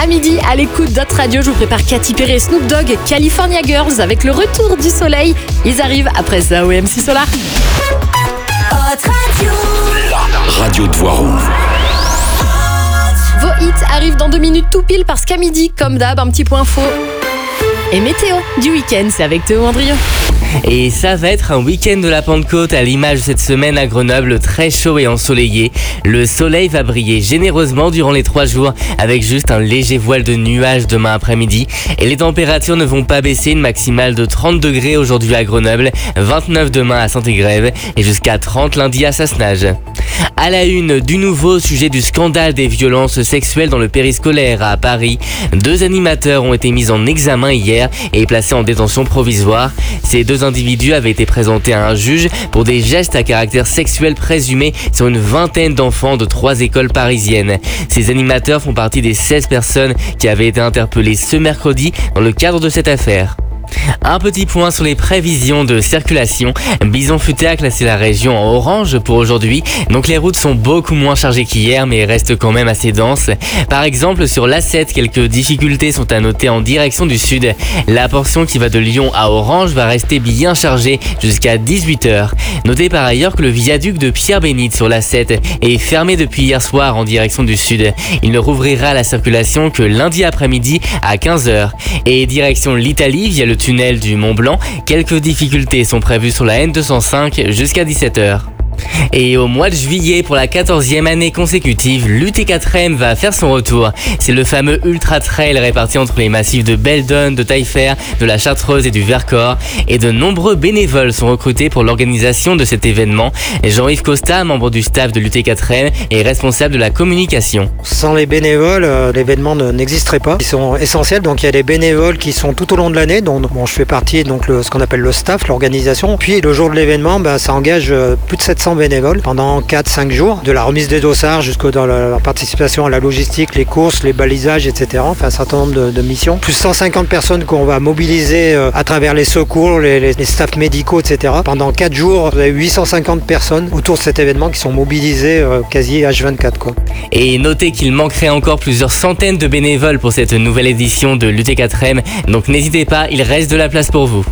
midi, à l'écoute d'Hot Radio, je vous prépare Katy Perry et Snoop Dogg, California Girls, avec le retour du soleil. Ils arrivent après ça au MC Solar. Hot Radio. La radio de Voiron. Vos hits arrivent dans 2 minutes tout pile parce qu'à midi, comme d'hab, un petit point faux. Et météo du week-end, c'est avec Théo Andrieux. Et ça va être un week-end de la Pentecôte à l'image de cette semaine à Grenoble, très chaud et ensoleillé. Le soleil va briller généreusement durant les 3 jours avec juste un léger voile de nuages demain après-midi. Et les températures ne vont pas baisser, une maximale de 30 degrés aujourd'hui à Grenoble, 29 demain à Saint-Égrève et jusqu'à 30 lundi à Sassenage. À la une, du nouveau sujet du scandale des violences sexuelles dans le périscolaire à Paris. 2 animateurs ont été mis en examen hier et placés en détention provisoire. Ces 2 individus avaient été présentés à un juge pour des gestes à caractère sexuel présumés sur une vingtaine d'enfants de 3 écoles parisiennes. Ces animateurs font partie des 16 personnes qui avaient été interpellées ce mercredi dans le cadre de cette affaire. Un petit point sur les prévisions de circulation. Bison Futé a classé la région en orange pour aujourd'hui. Donc les routes sont beaucoup moins chargées qu'hier mais restent quand même assez denses. Par exemple sur l'A7, quelques difficultés sont à noter en direction du sud. La portion qui va de Lyon à Orange va rester bien chargée jusqu'à 18h. Notez par ailleurs que le viaduc de Pierre-Bénite sur l'A7 est fermé depuis hier soir en direction du sud. Il ne rouvrira la circulation que lundi après-midi à 15h. Et direction l'Italie via le tunnel du Mont-Blanc, quelques difficultés sont prévues sur la N205 jusqu'à 17h. Et au mois de juillet, pour la 14e année consécutive, l'UT4M va faire son retour. C'est le fameux Ultra Trail réparti entre les massifs de Beldon, de Taillefer, de la Chartreuse et du Vercors. Et de nombreux bénévoles sont recrutés pour l'organisation de cet événement. Jean-Yves Costa, membre du staff de l'UT4M, est responsable de la communication. Sans les bénévoles, l'événement n'existerait pas. Ils sont essentiels, donc il y a des bénévoles qui sont tout au long de l'année, dont je fais partie, donc ce qu'on appelle le staff, l'organisation. Puis le jour de l'événement, ça engage plus de 700 bénévoles pendant 4-5 jours, de la remise des dossards jusqu'à la participation à la logistique, les courses, les balisages, etc. Enfin un certain nombre de missions. Plus 150 personnes qu'on va mobiliser à travers les secours, les staffs médicaux, etc. Pendant 4 jours, vous avez 850 personnes autour de cet événement qui sont mobilisées quasi H24, quoi. Et notez qu'il manquerait encore plusieurs centaines de bénévoles pour cette nouvelle édition de l'UT4M, donc n'hésitez pas, il reste de la place pour vous.